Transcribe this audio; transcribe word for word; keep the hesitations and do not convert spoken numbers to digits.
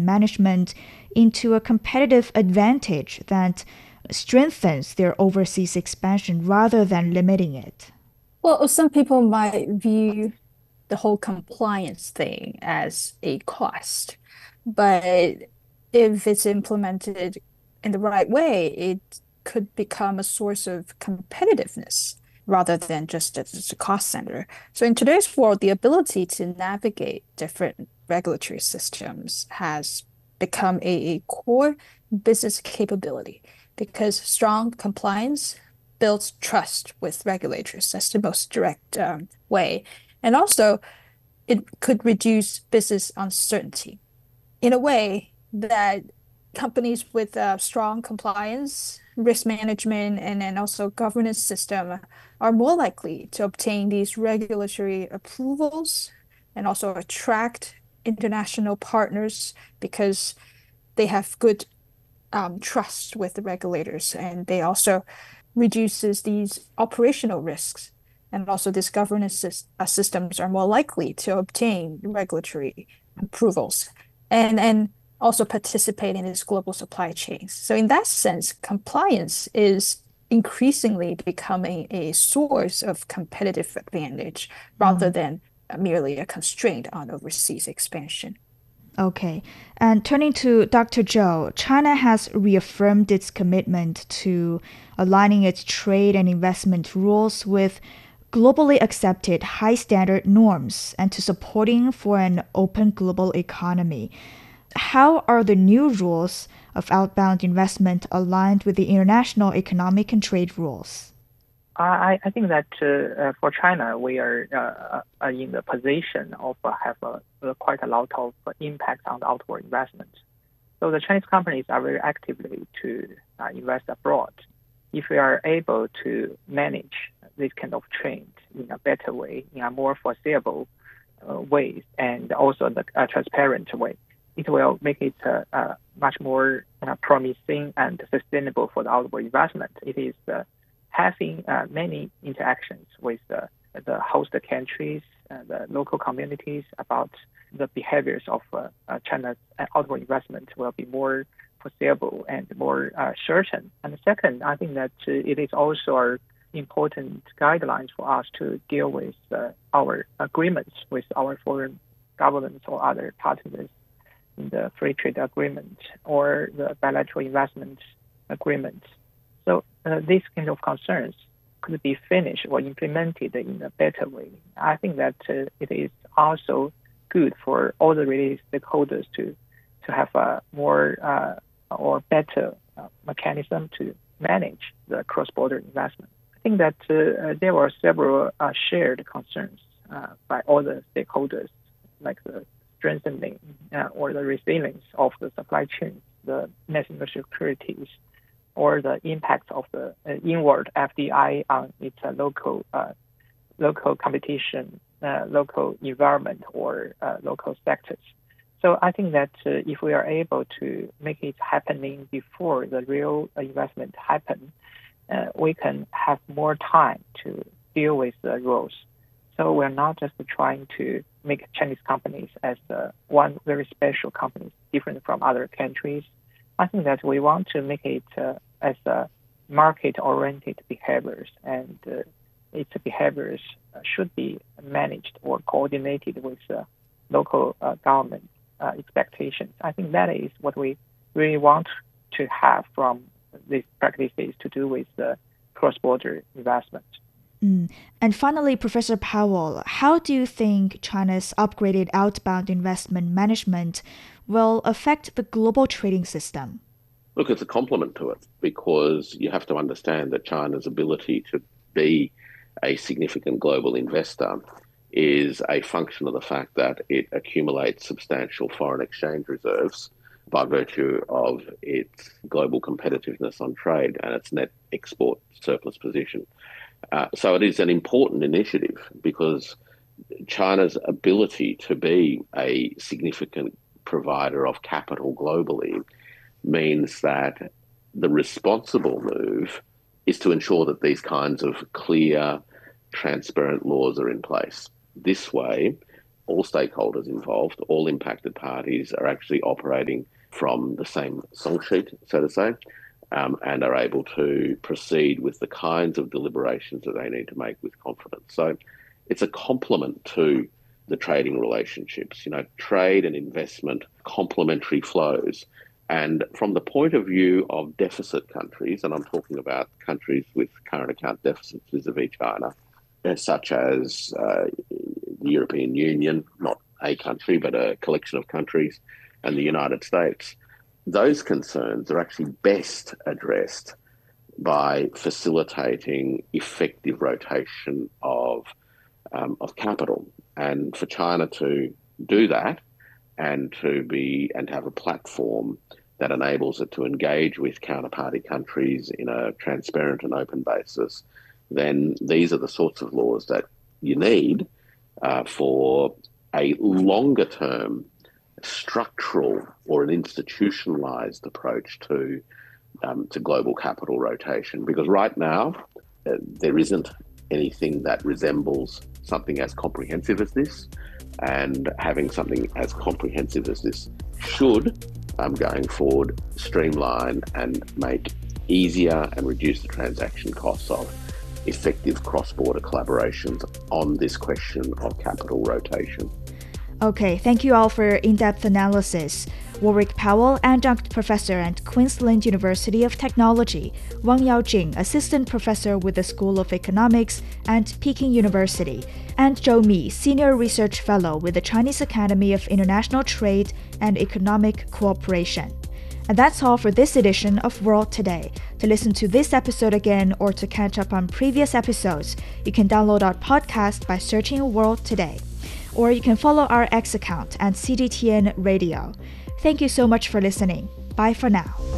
management into a competitive advantage that strengthens their overseas expansion rather than limiting it? Well, some people might view the whole compliance thing as a cost, but if it's implemented in the right way, it could become a source of competitiveness rather than just as a cost center. So in today's world, the ability to navigate different regulatory systems has become a, a core business capability because strong compliance builds trust with regulators. That's the most direct um, way. And also, it could reduce business uncertainty in a way that companies with uh, strong compliance, risk management, and then also governance system are more likely to obtain these regulatory approvals and also attract international partners because they have good um, trust with the regulators, and they also reduces these operational risks. And also, these governance sys- uh, systems are more likely to obtain regulatory approvals and, and also participate in these global supply chains. So, in that sense, compliance is increasingly becoming a source of competitive advantage rather Mm. than merely a constraint on overseas expansion. Okay. And turning to Doctor Zhou, China has reaffirmed its commitment to aligning its trade and investment rules with globally accepted high standard norms and to supporting for an open global economy. How are the new rules of outbound investment aligned with the international economic and trade rules? I, I think that uh, uh, for China, we are uh, uh, in the position of uh, have a, uh, quite a lot of impact on the outward investment. So the Chinese companies are very actively to uh, invest abroad. If we are able to manage this kind of trend in a better way, in a more foreseeable uh, way, and also the uh, transparent way, it will make it uh, uh, much more uh, promising and sustainable for the outward investment. It is uh, having uh, many interactions with uh, the host countries, uh, the local communities about the behaviors of uh, uh, China's outward investment will be more foreseeable and more uh, certain. And second, I think that uh, it is also our important guidelines for us to deal with uh, our agreements with our foreign governments or other partners in the free trade agreement or the bilateral investment agreement. So uh, these kind of concerns could be finished or implemented in a better way. I think that uh, it is also good for all the related stakeholders to to have a more uh, or better uh, mechanism to manage the cross-border investment. I think that uh, there were several uh, shared concerns uh, by all the stakeholders, like the strengthening uh, or the resilience of the supply chain, the national securities, or the impact of the uh, inward F D I on its uh, local uh, local competition, uh, local environment, or uh, local sectors. So I think that uh, if we are able to make it happening before the real investment happen, uh, we can have more time to deal with the rules. So we're not just trying to make Chinese companies as uh, one very special company, different from other countries. I think that we want to make it uh, as a market-oriented behaviors, and uh, its behaviors uh, should be managed or coordinated with uh, local uh, government uh, expectations. I think that is what we really want to have from these practices to do with uh, cross-border investment. Mm. And finally, Professor Powell, how do you think China's upgraded outbound investment management will affect the global trading system? Look, it's a complement to it because you have to understand that China's ability to be a significant global investor is a function of the fact that it accumulates substantial foreign exchange reserves by virtue of its global competitiveness on trade and its net export surplus position. Uh, so it is an important initiative because China's ability to be a significant provider of capital globally means that the responsible move is to ensure that these kinds of clear, transparent laws are in place. This way, all stakeholders involved, all impacted parties are actually operating from the same song sheet, so to say, um, and are able to proceed with the kinds of deliberations that they need to make with confidence. So it's a complement to the trading relationships, you know, trade and investment, complementary flows. And from the point of view of deficit countries, and I'm talking about countries with current account deficits vis-a-vis China, such as uh, the European Union, not a country, but a collection of countries, and the United States, those concerns are actually best addressed by facilitating effective rotation of um, of capital. And for China to do that and to be and to have a platform that enables it to engage with counterparty countries in a transparent and open basis, then these are the sorts of laws that you need uh, for a longer term structural or an institutionalized approach to um, to global capital rotation. Because right now, uh, there isn't anything that resembles something as comprehensive as this, and having something as comprehensive as this should, um, going forward, streamline and make easier and reduce the transaction costs of effective cross-border collaborations on this question of capital rotation. Okay, thank you all for in-depth analysis. Warwick Powell, Adjunct Professor at Queensland University of Technology, Wang Yaojing, Assistant Professor with the School of Economics at Peking University, and Zhou Mi, Senior Research Fellow with the Chinese Academy of International Trade and Economic Cooperation. And that's all for this edition of World Today. To listen to this episode again or to catch up on previous episodes, you can download our podcast by searching World Today. Or you can follow our X account at C G T N Radio. Thank you so much for listening. Bye for now.